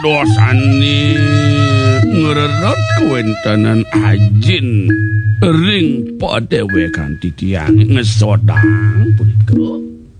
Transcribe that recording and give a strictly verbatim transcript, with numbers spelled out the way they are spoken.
dosani ngererot kawentanan ajin ring padewe kanthi tiyang ngesodang punika